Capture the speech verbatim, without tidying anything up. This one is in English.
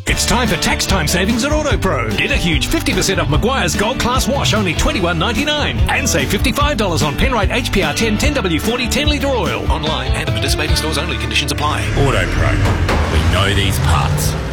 It's time for tax time savings at AutoPro. Get a huge fifty percent off Maguire's Gold Class Wash, only twenty-one ninety-nine. And save fifty-five dollars on Penrite H P R ten ten W forty ten litre oil. Online and at participating stores only. Conditions apply. AutoPro. We know these parts.